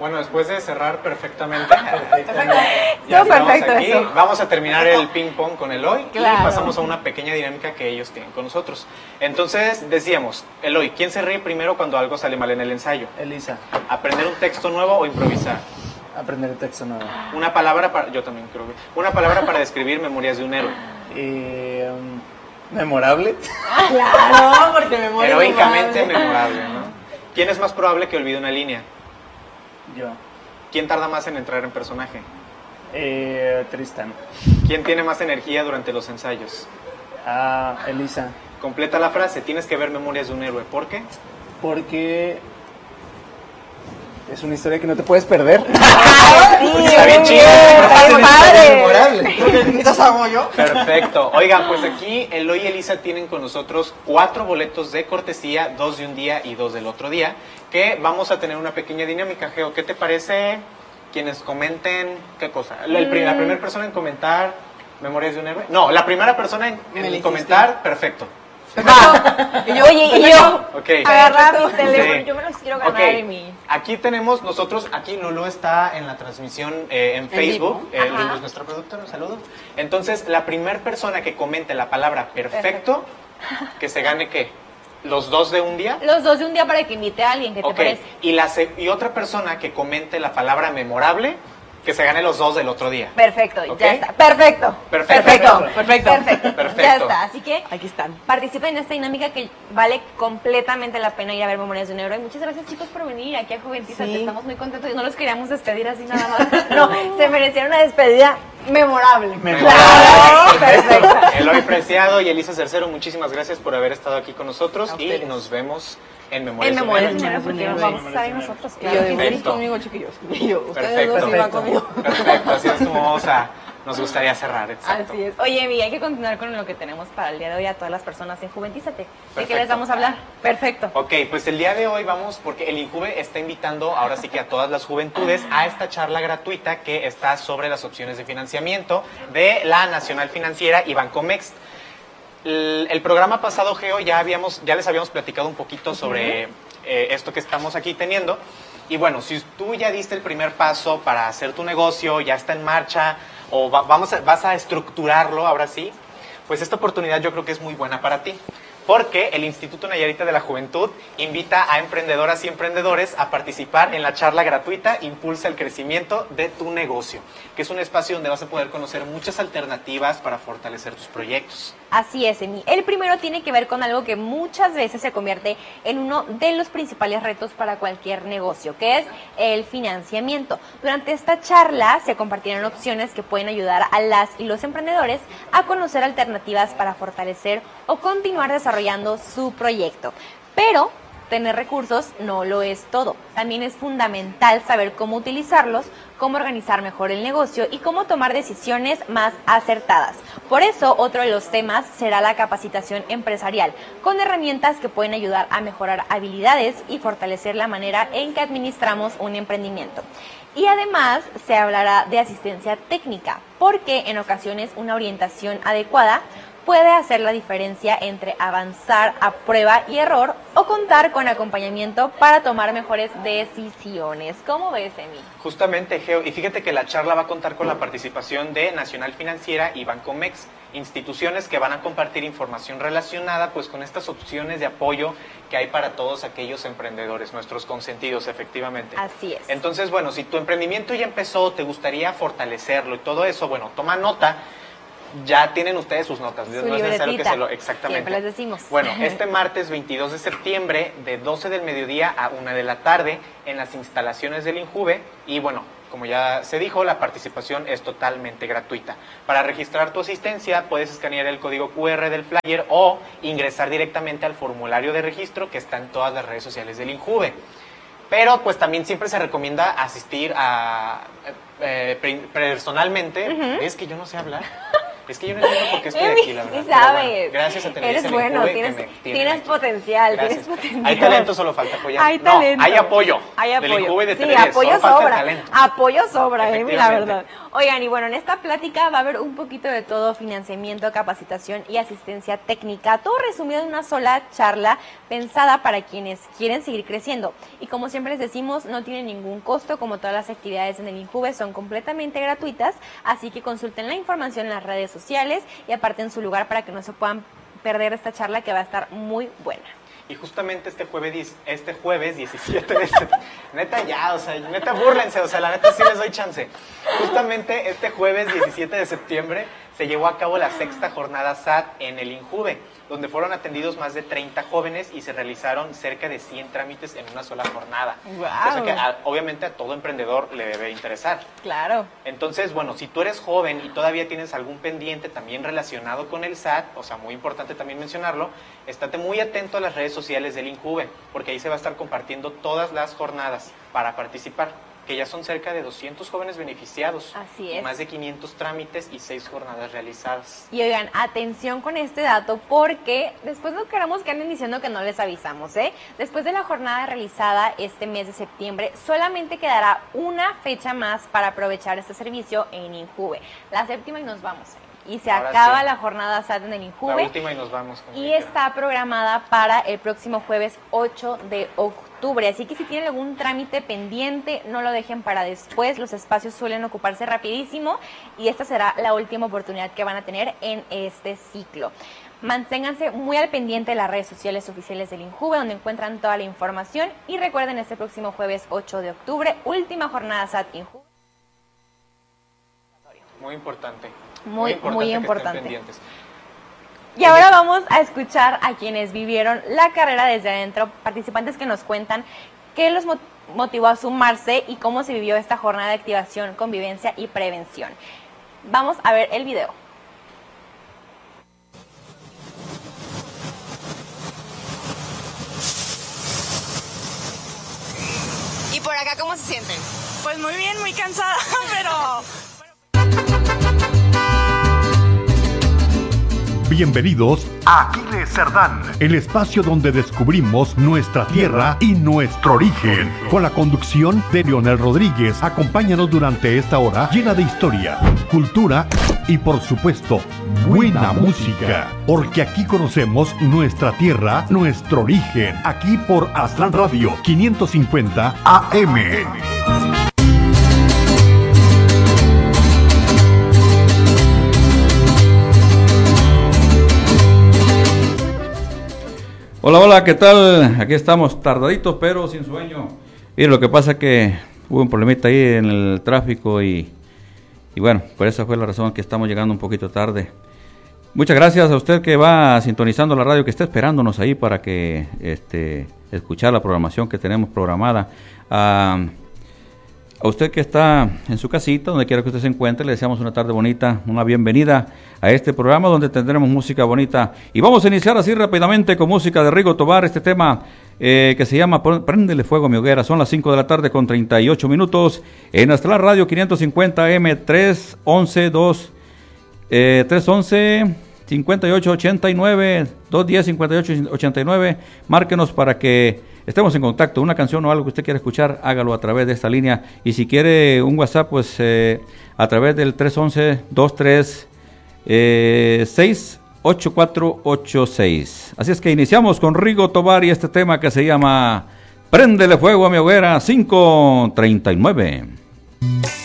Bueno, después de cerrar perfectamente, Todo perfecto aquí, eso. vamos a terminar el ping pong con Eloy Claro. y pasamos a una pequeña dinámica que ellos tienen con nosotros. Entonces, decíamos, Eloy, ¿quién se ríe primero cuando algo sale mal en el ensayo? Elisa, ¿Aprender un texto nuevo o improvisar? aprender el texto nuevo. Una palabra para... Yo también creo que... Una palabra para describir Memorias de un héroe. Memorable. Claro, porque me muero. Heroicamente memorable, ¿no? ¿Quién es más probable que olvide una línea? Yo. ¿Quién tarda más en entrar en personaje? Tristan. ¿Quién tiene más energía durante los ensayos? Elisa. Completa la frase, tienes que ver Memorias de un héroe. ¿Por qué? Porque es una historia que no te puedes perder. Sí, Está bien chido. está bien padre. Memorable. Perfecto. Oigan, pues aquí Eloy y Elisa tienen con nosotros 4 boletos de cortesía, 2 de un día y 2 del otro día, que vamos a tener una pequeña dinámica. Geo, ¿qué te parece quienes comenten qué cosa? La primera persona en comentar Memorias de un héroe. No, la primera persona en comentar, perfecto. Va. Oye, y yo Ok. agarrar mi teléfono, Sí. yo me los quiero ganar Ok. en mi... Aquí tenemos nosotros, aquí Lolo está en la transmisión en Facebook, vivo. Ajá. Lolo es nuestra productora, un saludo. Entonces, la primera persona que comente la palabra perfecto, que se gane ¿qué? ¿Los 2 de un día? Los 2 de un día para que invite a alguien, ¿qué te Ok, parece? y otra persona que comente la palabra memorable, que se gane los 2 del otro día. Perfecto, Ok. ya está. Perfecto. Perfecto. Perfecto. Ya está. Así que Aquí están. participen en esta dinámica que vale completamente la pena ir a ver Memorias de un héroe. Y muchas gracias, chicos, por venir aquí a Juventiza. Sí. Estamos muy contentos y no los queríamos despedir así nada más. No, se merecieron una despedida memorable. Claro, perfecto. Eloy Preciado y Elisa Cercero, muchísimas gracias por haber estado aquí con nosotros A y ustedes. nos vemos en Memorias En de un Memorias héroe. de un héroe, porque nos vamos a estar ahí nosotros. Y yo Claro. de Perfecto. venir conmigo, chiquillos. Y yo, ustedes Perfecto. dos iban conmigo. Perfecto, así es como nos gustaría cerrar, exacto. Así es. Oye, Emi, hay que continuar con lo que tenemos para el día de hoy a todas las personas en Juventízate. ¿De qué Perfecto. les vamos a hablar? Perfecto. Ok, pues el día de hoy vamos, porque el INJUVE está invitando ahora sí que a todas las juventudes a esta charla gratuita que está sobre las opciones de financiamiento de la Nacional Financiera y Bancomext. El programa pasado, Geo, ya les habíamos platicado un poquito sobre esto que estamos aquí teniendo. Y bueno, si tú ya diste el primer paso para hacer tu negocio, ya está en marcha, o vas a estructurarlo ahora sí, pues esta oportunidad yo creo que es muy buena para ti. Porque el Instituto Nayarita de la Juventud invita a emprendedoras y emprendedores a participar en la charla gratuita Impulsa el crecimiento de tu negocio, que es un espacio donde vas a poder conocer muchas alternativas para fortalecer tus proyectos. Así es, Emi. El primero tiene que ver con algo que muchas veces se convierte en uno de los principales retos para cualquier negocio, que es el financiamiento. Durante esta charla se compartirán opciones que pueden ayudar a las y los emprendedores a conocer alternativas para fortalecer o continuar desarrollando su proyecto. Pero tener recursos no lo es todo. También es fundamental saber cómo utilizarlos, cómo organizar mejor el negocio y cómo tomar decisiones más acertadas. Por eso, otro de los temas será la capacitación empresarial, con herramientas que pueden ayudar a mejorar habilidades y fortalecer la manera en que administramos un emprendimiento. Y además se hablará de asistencia técnica, porque en ocasiones una orientación adecuada puede hacer la diferencia entre avanzar a prueba y error o contar con acompañamiento para tomar mejores decisiones. ¿Cómo ves, Emi? Justamente, Geo, y fíjate que la charla va a contar con la participación de Nacional Financiera y Bancomext, instituciones que van a compartir información relacionada pues con estas opciones de apoyo que hay para todos aquellos emprendedores, nuestros consentidos, efectivamente. Así es. Entonces, bueno, si tu emprendimiento ya empezó, te gustaría fortalecerlo y todo eso, bueno, toma nota. Ya tienen ustedes sus notas, Su no es necesario que libretita. exactamente. Siempre les decimos. Bueno, este martes 22 de septiembre, de 12 del mediodía a 1 de la tarde, en las instalaciones del INJUVE, y bueno, como ya se dijo, la participación es totalmente gratuita. Para registrar tu asistencia, puedes escanear el código QR del flyer o ingresar directamente al formulario de registro que está en todas las redes sociales del INJUVE. Pero pues también siempre se recomienda asistir a personalmente. Es que yo no sé hablar. Es que yo no entiendo por qué estoy aquí, la verdad. Sí Pero sabes. bueno, gracias a Televisa Eres bueno, Injuve, tienes, que me tienen tienes aquí. potencial, Gracias. tienes potencial. Hay talento, solo falta apoyar. Hay No, talento. hay apoyo. Hay Del apoyo. Injuve y de Sí, Televisa, apoyo solo falta el sobra. talento. Apoyo sobra, la Efectivamente. verdad. Oigan, y bueno, en esta plática va a haber un poquito de todo: financiamiento, capacitación y asistencia técnica. Todo resumido en una sola charla pensada para quienes quieren seguir creciendo. Y como siempre les decimos, no tiene ningún costo, como todas las actividades en el Injuve son completamente gratuitas, así que consulten la información en las redes sociales y aparten su lugar para que no se puedan perder esta charla, que va a estar muy buena. Y justamente este jueves 17 de septiembre, neta ya, o sea, neta búrlense, o sea, la neta sí les doy chance. Justamente este jueves 17 de septiembre se llevó a cabo la 6ª jornada SAT en el Injuve, donde fueron atendidos más de 30 jóvenes y se realizaron cerca de 100 trámites en una sola jornada. ¡Guau! Cosa que obviamente a todo emprendedor le debe interesar. Claro. Entonces, bueno, si tú eres joven y todavía tienes algún pendiente también relacionado con el SAT, o sea, muy importante también mencionarlo, estate muy atento a las redes sociales del Injuve, porque ahí se va a estar compartiendo todas las jornadas para participar, que ya son cerca de 200 jóvenes beneficiados. Así y es. más de 500 trámites y 6 jornadas realizadas. Y oigan, atención con este dato, porque después no queramos que anden diciendo que no les avisamos, ¿eh? Después de la jornada realizada este mes de septiembre, solamente quedará una fecha más para aprovechar este servicio en Injuve. La 7ª y nos vamos. Y se Ahora acaba sí. la jornada SAT en el La Injuve. última y nos vamos. Y está programada para el próximo jueves 8 de octubre. Así que si tienen algún trámite pendiente, no lo dejen para después. Los espacios suelen ocuparse rapidísimo y esta será la última oportunidad que van a tener en este ciclo. Manténganse muy al pendiente de las redes sociales oficiales del Injuve, donde encuentran toda la información. Y recuerden, este próximo jueves 8 de octubre, última jornada SAT Injuve. Muy importante. Muy que estén importante. pendientes. Y ahora vamos a escuchar a quienes vivieron la carrera desde adentro, participantes que nos cuentan qué los motivó a sumarse y cómo se vivió esta jornada de activación, convivencia y prevención. Vamos a ver el video. ¿Y por acá cómo se sienten? Pues muy bien, muy cansada, pero... Bienvenidos a Aquiles Cerdán, el espacio donde descubrimos nuestra tierra y nuestro origen. Con la conducción de Leonel Rodríguez, acompáñanos durante esta hora llena de historia, cultura y por supuesto, buena música. Porque aquí conocemos nuestra tierra, nuestro origen. Aquí por Aztlán Radio 550 AM. Hola, hola, ¿qué tal? Aquí estamos tardaditos pero sin sueño. Y lo que pasa que hubo un problemita ahí en el tráfico y bueno, por esa fue la razón que estamos llegando un poquito tarde. Muchas gracias a usted que va sintonizando la radio, que está esperándonos ahí para que escuchar la programación que tenemos programada. A usted que está en su casita, donde quiera que usted se encuentre, le deseamos una tarde bonita, una bienvenida a este programa donde tendremos música bonita. Y vamos a iniciar así rápidamente con música de Rigo Tobar, este tema que se llama Préndele fuego a mi hoguera. Son las 5 de la tarde con 38 minutos en Aztlán Radio 550 AM 311 5889 210 5889. Márquenos para que estemos en contacto. Una canción o algo que usted quiera escuchar, hágalo a través de esta línea. Y si quiere un WhatsApp, pues a través del 311-236-8486. Así es que iniciamos con Rigo Tobar y este tema que se llama Préndele fuego a mi hoguera, 539.